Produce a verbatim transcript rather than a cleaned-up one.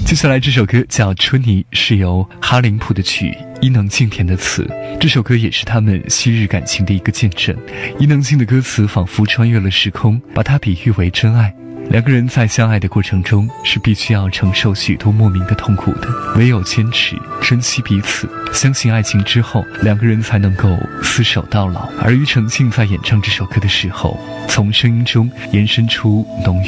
接下来这首歌叫《春泥》，是由哈林谱的曲，伊能静填的词。这首歌也是他们昔日感情的一个见证。伊能静的歌词仿佛穿越了时空，把它比喻为真爱。两个人在相爱的过程中是必须要承受许多莫名的痛苦的，唯有坚持珍惜彼此，相信爱情之后，两个人才能够厮守到老。而庾澄庆在演唱这首歌的时候，从声音中延伸出浓郁